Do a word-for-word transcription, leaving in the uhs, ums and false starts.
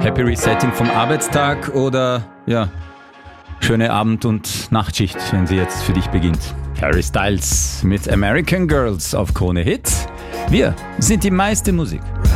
Happy Resetting vom Arbeitstag oder ja, schöne Abend- und Nachtschicht, wenn sie jetzt für dich beginnt. Harry Styles mit American Girls auf Krone Hit. Wir sind die meiste Musik.